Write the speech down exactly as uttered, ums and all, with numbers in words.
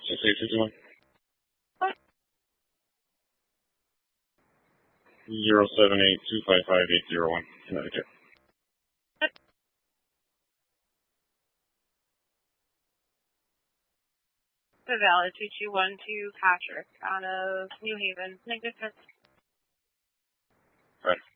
six eight two two one. Zero seven eight two five five eight zero one, Connecticut. The valid two two one two Patrick out of New Haven. Negative. Right.